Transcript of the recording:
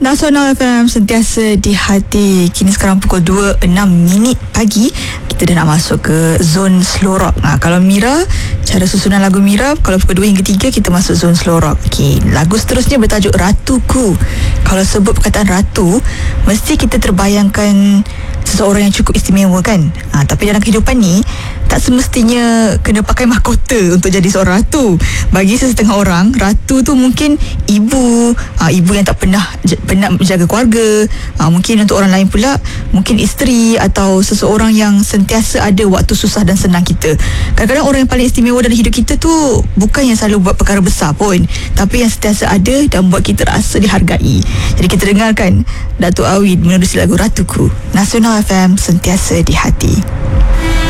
Nasional FM sentiasa di hati. Kini sekarang pukul 2.06 pagi. Kita dah nak masuk ke zon slow rock. Kalau Mira, cara susunan lagu Mira, kalau pukul 2 hingga 3 kita masuk zon slow rock. Okey, lagu seterusnya bertajuk Ratuku. Kalau sebut perkataan ratu, mesti kita terbayangkan seseorang yang cukup istimewa kan. Tapi dalam kehidupan ni tak semestinya kena pakai mahkota untuk jadi seorang ratu. Bagi sesetengah orang, ratu tu mungkin ibu yang tak pernah menjaga keluarga. Mungkin untuk orang lain pula, mungkin isteri atau seseorang yang sentiasa ada waktu susah dan senang kita. Kadang-kadang orang yang paling istimewa dalam hidup kita tu bukan yang selalu buat perkara besar pun, tapi yang sentiasa ada dan buat kita rasa dihargai. Jadi kita dengarkan Datuk Awid menerusi lagu Ratuku. Nasional FM sentiasa di hati.